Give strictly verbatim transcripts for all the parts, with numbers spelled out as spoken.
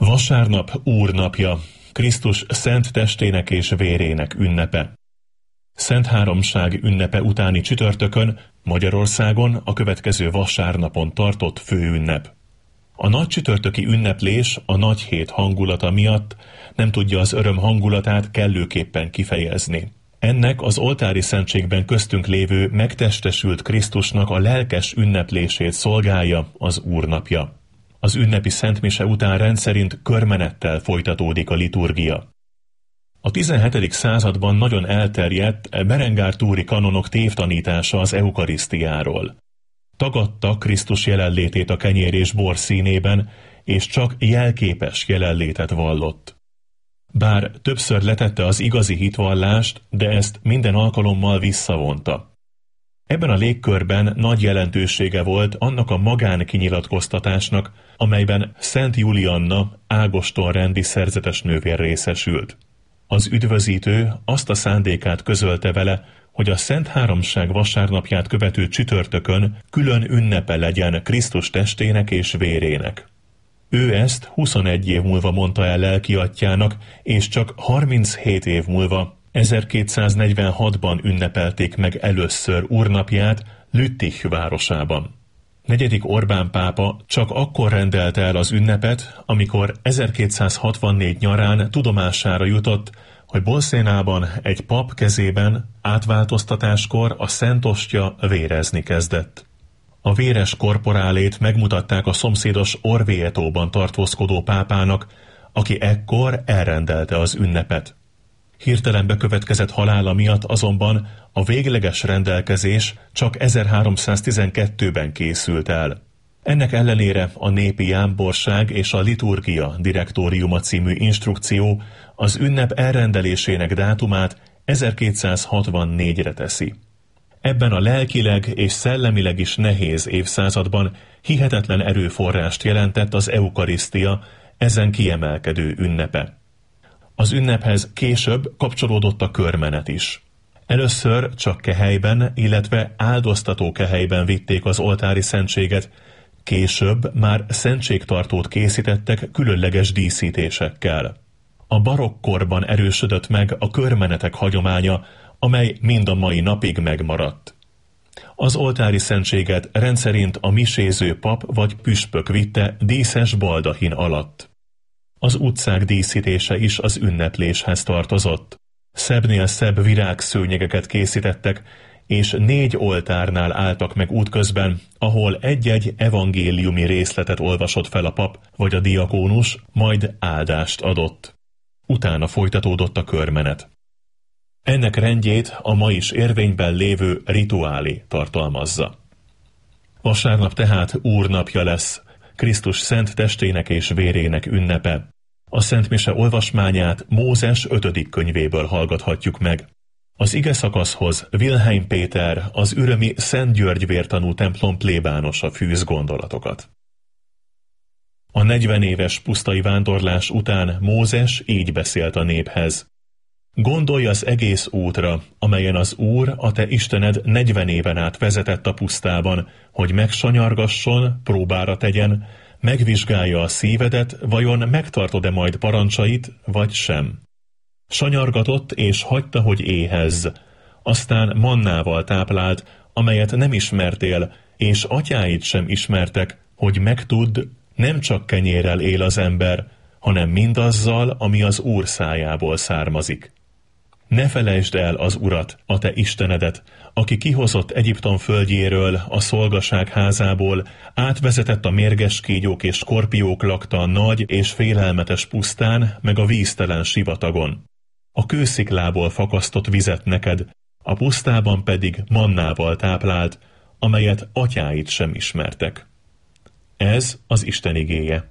Vasárnap Úrnapja, Krisztus szent testének és vérének ünnepe. Szent Háromság ünnepe utáni csütörtökön Magyarországon a következő vasárnapon tartott főünnep. A nagy csütörtöki ünneplés a nagy hét hangulata miatt nem tudja az öröm hangulatát kellőképpen kifejezni. Ennek az oltári szentségben köztünk lévő megtestesült Krisztusnak a lelkes ünneplését szolgálja az Úrnapja. Az ünnepi szentmise után rendszerint körmenettel folytatódik a liturgia. A tizenhetedik században nagyon elterjedt Berengár-túri kanonok tévtanítása az eukarisztiáról. Tagadta Krisztus jelenlétét a kenyér és bor színében, és csak jelképes jelenlétet vallott. Bár többször letette az igazi hitvallást, de ezt minden alkalommal visszavonta. Ebben a légkörben nagy jelentősége volt annak a magánkinyilatkoztatásnak, amelyben Szent Julianna Ágoston rendi szerzetes nővér részesült. Az üdvözítő azt a szándékát közölte vele, hogy a Szent Háromság vasárnapját követő csütörtökön külön ünnepe legyen Krisztus testének és vérének. Ő ezt huszonegy év múlva mondta el lelkiatyjának, és csak harminchét év múlva, ezerkétszáznegyvenhatban ünnepelték meg először Úrnapját Lüttich városában. Negyedik Orbán pápa csak akkor rendelte el az ünnepet, amikor ezerkétszázhatvannégy nyarán tudomására jutott, hogy Bolszénában egy pap kezében átváltoztatáskor a Szent Ostya vérezni kezdett. A véres korporálét megmutatták a szomszédos Orvietóban tartózkodó pápának, aki ekkor elrendelte az ünnepet. Hirtelen bekövetkezett halála miatt azonban a végleges rendelkezés csak ezerháromszáztizenkettőben készült el. Ennek ellenére a népi jámborság és a liturgia direktóriuma című instrukció az ünnep elrendelésének dátumát ezerkétszázhatvannégyre teszi. Ebben a lelkileg és szellemileg is nehéz évszázadban hihetetlen erőforrást jelentett az eukarisztia, ezen kiemelkedő ünnepe. Az ünnephez később kapcsolódott a körmenet is. Először csak kehelyben, illetve áldoztató kehelyben vitték az oltári szentséget, később már szentségtartót készítettek különleges díszítésekkel. A barokkorban erősödött meg a körmenetek hagyománya, amely mind a mai napig megmaradt. Az oltári szentséget rendszerint a miséző pap vagy püspök vitte díszes baldahin alatt. Az utcák díszítése is az ünnepléshez tartozott. Szebbnél szebb virágszőnyegeket készítettek, és négy oltárnál álltak meg útközben, ahol egy-egy evangéliumi részletet olvasott fel a pap vagy a diakónus, majd áldást adott. Utána folytatódott a körmenet. Ennek rendjét a ma is érvényben lévő rituálé tartalmazza. Vasárnap tehát Úrnapja lesz, Krisztus szent testének és vérének ünnepe. A szentmise olvasmányát Mózes ötödik könyvéből hallgathatjuk meg. Az ige szakaszhoz Wilhelm Péter, az ürömi Szent György vértanú templom plébánosa fűz gondolatokat. A negyven éves pusztai vándorlás után Mózes így beszélt a néphez. Gondolj az egész útra, amelyen az Úr, a te Istened negyven éven át vezetett a pusztában, hogy megsanyargasson, próbára tegyen, megvizsgálja a szívedet, vajon megtartod-e majd parancsait, vagy sem. Sanyargatott és hagyta, hogy éhezz, aztán mannával táplált, amelyet nem ismertél, és atyáid sem ismertek, hogy megtudd, nem csak kenyérrel él az ember, hanem mindazzal, ami az Úr szájából származik. Ne felejtsd el az Urat, a te Istenedet, aki kihozott Egyiptom földjéről, a szolgaság házából, átvezetett a mérges kígyók és skorpiók lakta a nagy és félelmetes pusztán, meg a víztelen sivatagon. A kősziklából fakasztott vizet neked, a pusztában pedig mannával táplált, amelyet atyáid sem ismertek. Ez az Isten igéje.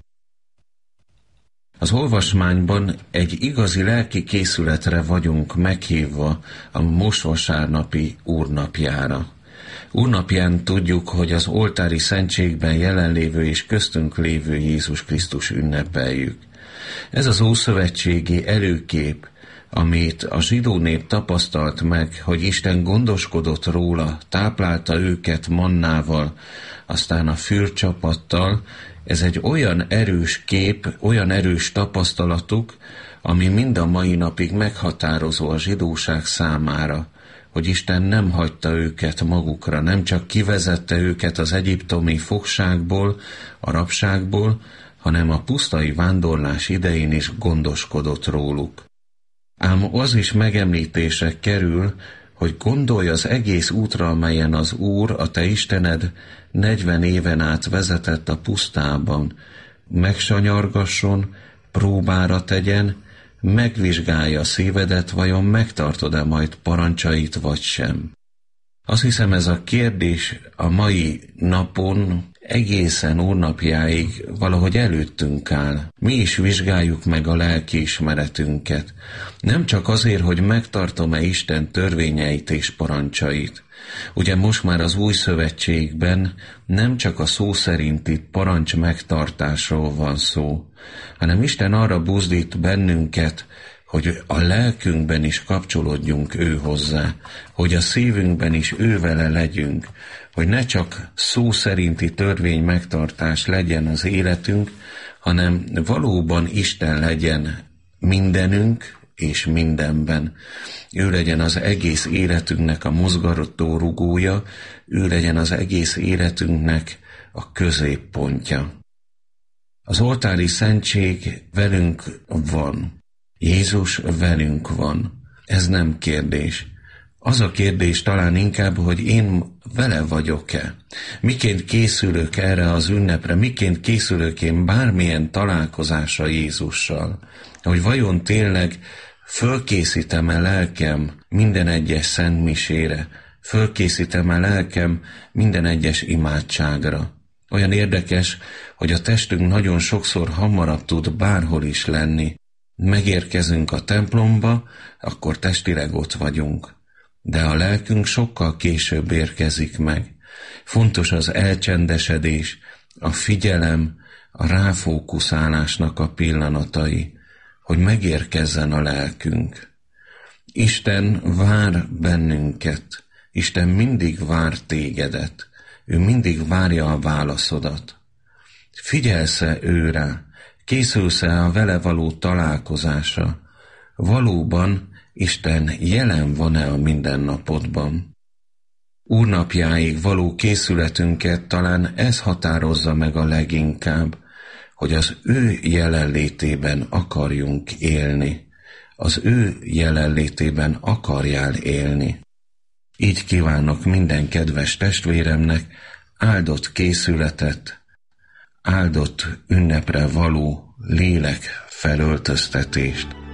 Az olvasmányban egy igazi lelki készületre vagyunk meghívva a most vasárnapi Úrnapjára. Úrnapján tudjuk, hogy az oltári szentségben jelenlévő és köztünk lévő Jézus Krisztus ünnepeljük. Ez az ószövetségi előkép, amit a zsidó nép tapasztalt meg, hogy Isten gondoskodott róla, táplálta őket mannával, aztán a fürcsapattal, Ez egy olyan erős kép, olyan erős tapasztalatuk, ami mind a mai napig meghatározó a zsidóság számára, hogy Isten nem hagyta őket magukra, nem csak kivezette őket az egyiptomi fogságból, a rabságból, hanem a pusztai vándorlás idején is gondoskodott róluk. Ám az is megemlítésre kerül, hogy gondolj az egész útra, amelyen az Úr, a te Istened negyven éven át vezetett a pusztában, megsanyargasson, próbára tegyen, megvizsgálja a szívedet, vajon megtartod-e majd parancsait, vagy sem. Azt hiszem, ez a kérdés a mai napon egészen úrnapjáig valahogy előttünk áll. Mi is vizsgáljuk meg a lelkiismeretünket. Nem csak azért, hogy megtartom-e Isten törvényeit és parancsait. Ugye most már az új szövetségben nem csak a szó szerinti parancs megtartásról van szó, hanem Isten arra buzdít bennünket, hogy a lelkünkben is kapcsolódjunk ő hozzá, hogy a szívünkben is ő vele legyünk, hogy ne csak szó szerinti törvény megtartás legyen az életünk, hanem valóban Isten legyen mindenünk és mindenben. Ő legyen az egész életünknek a mozgató rugója, ő legyen az egész életünknek a középpontja. Az oltári szentség velünk van. Jézus velünk van. Ez nem kérdés. Az a kérdés talán inkább, hogy én vele vagyok-e? Miként készülök erre az ünnepre? Miként készülök én bármilyen találkozásra Jézussal? Hogy vajon tényleg fölkészítem-e lelkem minden egyes szentmisére? Fölkészítem-e lelkem minden egyes imádságra? Olyan érdekes, hogy a testünk nagyon sokszor hamarabb tud bárhol is lenni. Megérkezünk a templomba, akkor testileg ott vagyunk. De a lelkünk sokkal később érkezik meg. Fontos az elcsendesedés, a figyelem, a ráfókuszálásnak a pillanatai, hogy megérkezzen a lelkünk. Isten vár bennünket, Isten mindig vár tégedet, ő mindig várja a válaszodat. Figyelsz-e őre, készülsz-e a vele való találkozásra? Valóban Isten jelen van-e a mindennapodban? Úrnapjáig való készületünket talán ez határozza meg a leginkább, hogy az ő jelenlétében akarjunk élni. Az ő jelenlétében akarjál élni. Így kívánok minden kedves testvéremnek áldott készületet, áldott ünnepre való lélek felöltöztetést.